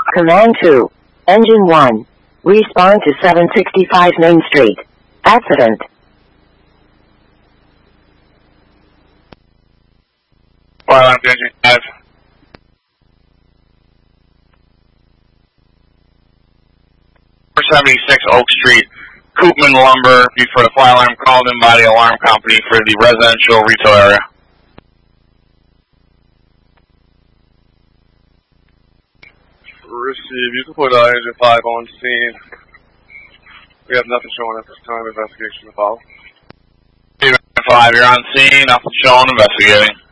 Command 2. Engine 1. Respond to 765 Main Street. Accident. Fire alarm to engine 5. .476 Oak Street, Koopman Lumber, before the fire alarm called in by the alarm company for the residential retail area. Receive. You can put engine 5 on scene. We have nothing showing at this time. Investigation to follow. 5, you're on scene, nothing showing, investigating.